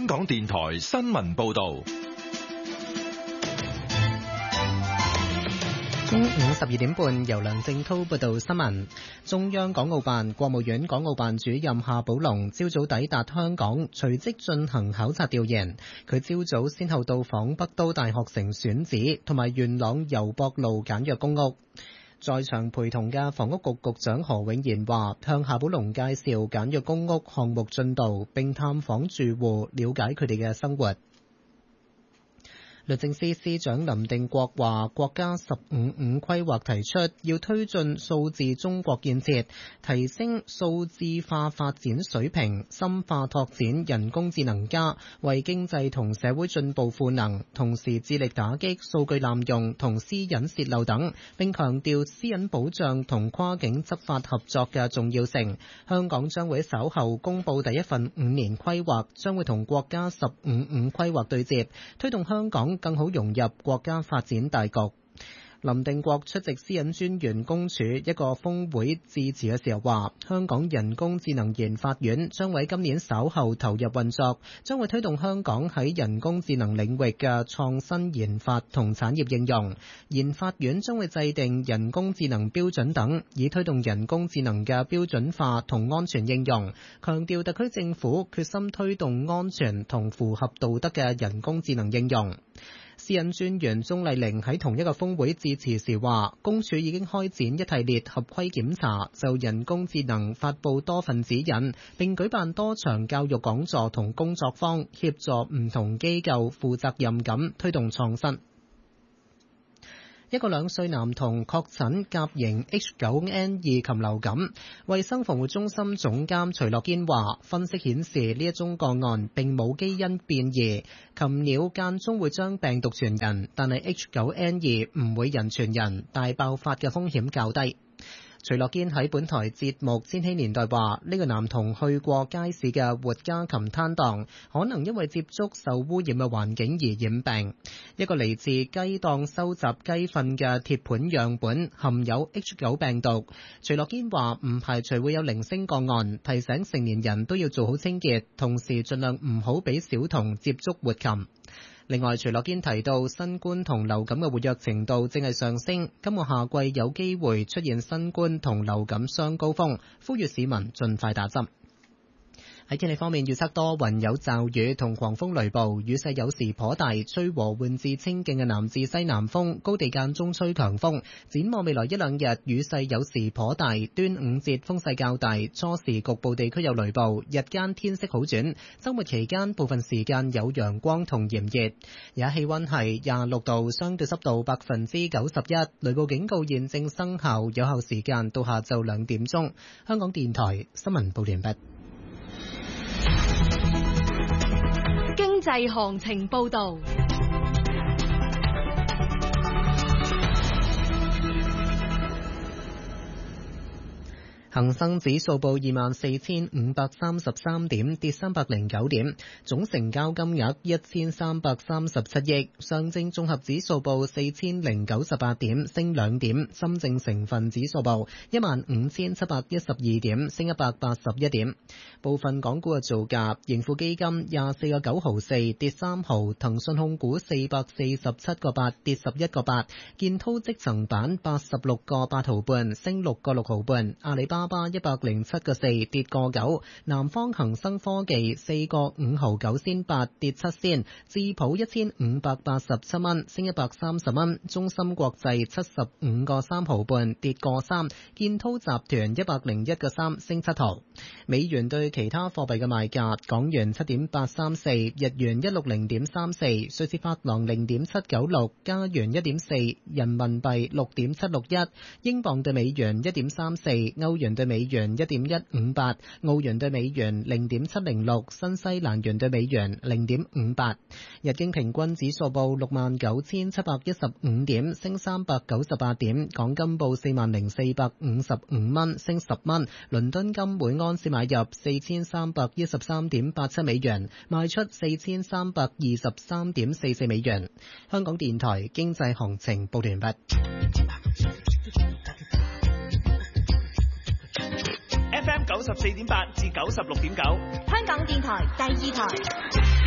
港電台新聞報道。 中午12點半，由梁正滔報道新聞。中央港澳辦、國務院港澳辦主任夏寶龍朝早抵達香港，隨即進行考察調研。佢朝早先後到訪北都大學城選址同埋元朗油博路簡約公屋。在場陪同嘅房屋局局長何永賢話，向夏寶龍介紹簡約公屋項目進度，並探訪住戶，了解佢哋嘅生活。律政司司長林定國話，國家15+5規劃提出要推進數字中國建設，提升數字化發展水平，深化拓展人工智能加，為經濟同社會進步賦能，同時致力打擊數據濫用同私隱洩漏等，並強調私隱保障同跨境執法合作嘅重要性。香港將會稍後公布第一份5年規劃，將會同國家15+5規劃對接，推動香港更好融入國家發展大局。林定國出席私隱專員公署一個峰會致辭嘅時候話，香港人工智能研發院將喺今年稍後投入運作，將會推動香港喺人工智能領域嘅創新研發同產業應用。研發院將會制定人工智能標準等，以推動人工智能嘅標準化同安全應用，強調特區政府決心推動安全同符合道德嘅人工智能應用。私隱專員鍾麗玲喺同一個峰會致辭時話，公署已經開展一系列合規檢查，就人工智能發布多份指引，並舉辦多場教育講座同工作坊，協助唔同機構負責任咁推動創新。一個2歲男童確診甲型 H9N2 禽流感，衛生防護中心總監徐樂堅話，分析顯示呢一宗個案並冇基因變異，禽鳥間中會將病毒傳人，但係 H9N2 唔會人傳人，大爆發嘅風險較低。徐樂堅喺本台節目《千禧年代》話，呢個男童去過街市嘅活家禽攤檔，可能因為接觸受污染嘅環境而染病。一個嚟自雞檔收集雞糞嘅鐵盤樣本含有 H9 病毒。徐樂堅話唔排除會有零星個案，提醒成年人都要做好清潔，同時盡量唔好俾小童接觸活禽。另外，徐樂堅提到，新冠同流感嘅活躍程度正係上升，今個夏季有機會出現新冠同流感雙高峰，呼籲市民盡快打針。喺天氣方面，預測多雲有驟雨同狂風雷暴，雨勢有時頗大，吹和緩至清勁嘅南至西南風，高地間中吹強風。展望未來1-2日，雨勢有時頗大，端午節風勢較大，初時局部地區有雷暴，日間天色好轉。週末期間部分時間有陽光同炎熱，而家氣溫係26度，相對濕度91%，雷暴警告現正生效，有效時間到下晝2點鐘。香港電台新聞報完畢。 經濟行情報道。 恒生指數報24,533點，跌309點，總成交金額1337億。上證綜合指數報4098點，升2點。深證成分指數報15712點，升181點。部分港股嘅造價：盈富基金24個9毫4，跌3毫；騰訊控股447個8，跌11個8；建滔積層板86個8毫半，升6個6毫半；阿里巴巴107個4，跌個9；南方恒生科技4個5毫9仙8，跌7仙；智普1587蚊，升130蚊；中芯國際75個3毫半，跌個3；建滔集團101個3，升7毫。美元對其他貨幣嘅賣價：港元7.834，日元160.34，瑞士法郎0.796，加元1.4，人民幣6.761，英鎊對美元1.34，歐元對美元1.158，澳元對美元0.706，新西蘭元對美元0.58。日經平均指數報69,715點，升398點。港金報40,455蚊，升10蚊。倫敦金每安士買入4313.87美元，賣出4323.44美元。香港電台經濟行情報完畢。 FM 94.8至96.9， 香港電台第2台。